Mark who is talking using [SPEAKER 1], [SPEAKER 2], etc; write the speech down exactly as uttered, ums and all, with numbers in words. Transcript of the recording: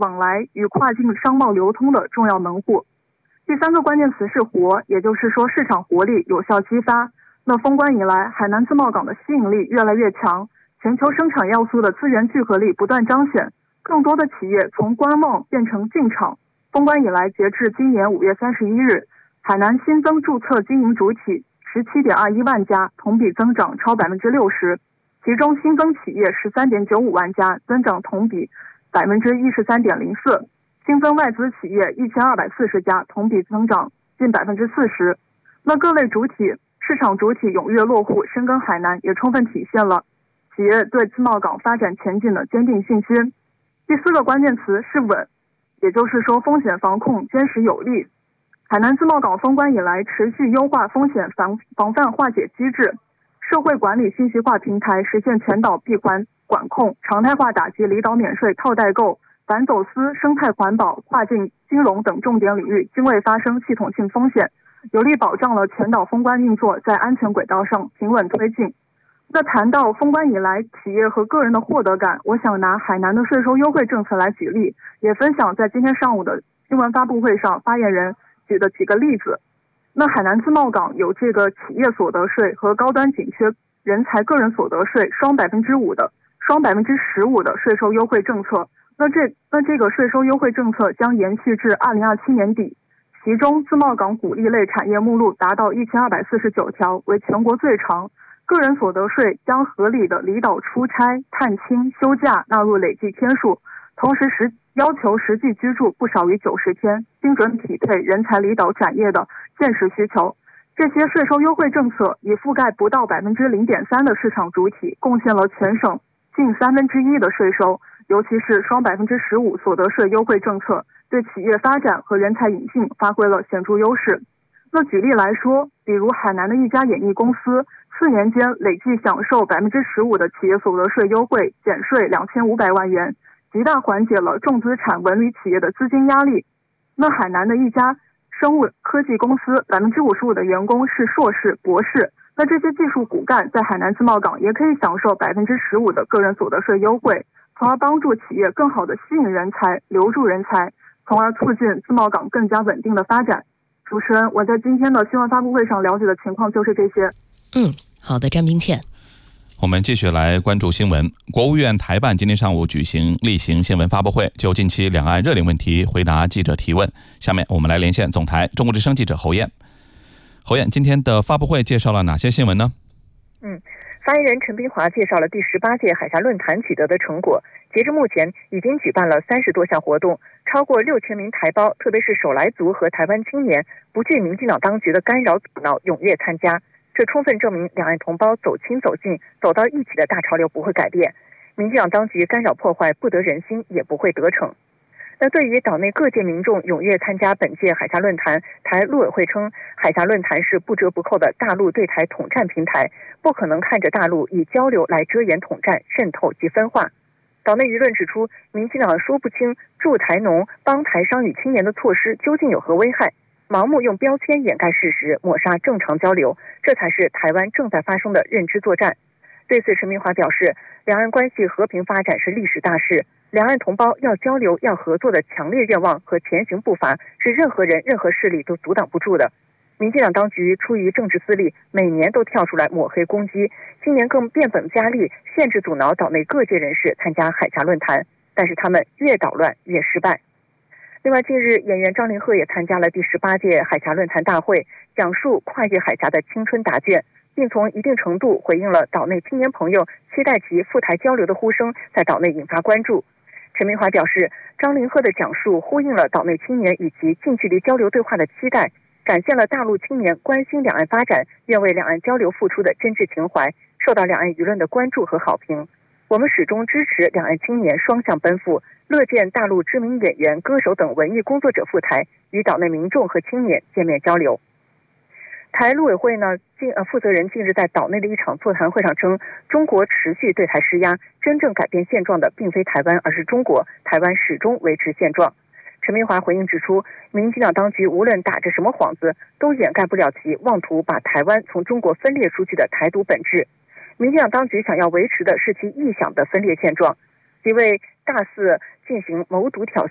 [SPEAKER 1] 往来与跨境商贸流通的重要门户。第三个关键词是活，也就是说市场活力有效激发。那封关以来，海南自贸港的吸引力越来越强，全球生产要素的资源聚合力不断彰显，更多的企业从观望变成进场。封关以来，截至今年五月三十一日，海南新增注册经营主体十七点二一万家，同比增长超百分之六十，其中新增企业十三点九五万家，增长同比百分之一十三点零四。新增外资企业一千二百四十家，同比增长近百分之四十。那各类主体、市场主体踊跃落户深耕海南，也充分体现了企业对自贸港发展前景的坚定信心。第四个关键词是稳，也就是说风险防控坚实有力。海南自贸港封关以来，持续优化风险防防范化解机制，社会管理信息化平台实现全岛闭环管控，常态化打击离岛免税套代购、反走私、生态环保、跨境金融等重点领域均未发生系统性风险，有力保障了全岛封关运作在安全轨道上平稳推进。那谈到封关以来企业和个人的获得感，我想拿海南的税收优惠政策来举例，也分享在今天上午的新闻发布会上发言人举的几个例子。那海南自贸港有这个企业所得税和高端紧缺人才个人所得税双百分之五的双百分之十五的税收优惠政策。那这那这个税收优惠政策将延续至二零二七年底，其中自贸港鼓励类产业目录达到一千二百四十九条，为全国最长。个人所得税将合理的离岛出差、探亲、休假纳入累计天数，同时实要求实际居住不少于九十天，精准匹配人才离岛产业的现实需求。这些税收优惠政策已覆盖不到百分之零点三的市场主体，贡献了全省近三分之一的税收。尤其是双百分之十五所得税优惠政策，对企业发展和人才引进发挥了显著优势。那举例来说，比如海南的一家演艺公司，四年间累计享受百分之十五的企业所得税优惠，减税两千五百万元，极大缓解了重资产文旅企业的资金压力。那海南的一家生物科技公司，百分之五十五的员工是硕士、博士。那这些技术骨干在海南自贸港也可以享受百分之十五的个人所得税优惠，从而帮助企业更好地吸引人才、留住人才，从而促进自贸港更加稳定的发展。主持人，我在今天的新闻发布会上了解的情况就是这些。
[SPEAKER 2] 嗯，好的，张冰倩。
[SPEAKER 3] 我们继续来关注新闻。国务院台办今天上午举行例行新闻发布会，就近期两岸热点问题回答记者提问。下面我们来连线总台中国之声记者侯燕。侯燕，今天的发布会介绍了哪些新闻呢？
[SPEAKER 4] 嗯，发言人陈斌华介绍了第十八届海峡论坛取得的成果。截至目前，已经举办了三十多项活动，超过六千名台胞，特别是手来族和台湾青年，不惧民进党当局的干扰阻挠，踊跃参加。这充分证明两岸同胞走亲走近、走到一起的大潮流不会改变，民进党当局干扰破坏不得人心，也不会得逞。那对于岛内各界民众踊跃参加本届海峡论坛，台陆委会称，海峡论坛是不折不扣的大陆对台统战平台，不可能看着大陆以交流来遮掩统战、渗透及分化。岛内舆论指出，民进党说不清助台农、帮台商与青年的措施究竟有何危害，盲目用标签掩盖事实，抹杀正常交流，这才是台湾正在发生的认知作战。对此，陈明华表示，两岸关系和平发展是历史大事，两岸同胞要交流、要合作的强烈愿望和前行步伐，是任何人、任何势力都阻挡不住的。民进党当局出于政治私利，每年都跳出来抹黑攻击，今年更变本加厉，限制阻挠岛内各界人士参加海峡论坛，但是他们越捣乱越失败。另外，近日演员张凌赫也参加了第十八届海峡论坛大会，讲述跨越海峡的青春答卷，并从一定程度回应了岛内青年朋友期待其赴台交流的呼声，在岛内引发关注。陈明华表示，张凌赫的讲述呼应了岛内青年以及近距离交流对话的期待，展现了大陆青年关心两岸发展、愿为两岸交流付出的真挚情怀，受到两岸舆论的关注和好评。我们始终支持两岸青年双向奔赴，乐见大陆知名演员、歌手等文艺工作者赴台，与岛内民众和青年见面交流。台陆委会呢，近呃负责人近日在岛内的一场座谈会上称，中国持续对台施压，真正改变现状的并非台湾，而是中国，台湾始终维持现状。陈明华回应指出，民进党当局无论打着什么幌子，都掩盖不了其妄图把台湾从中国分裂出去的台独本质。民进党当局想要维持的是其臆想的分裂现状，即为大肆进行谋独挑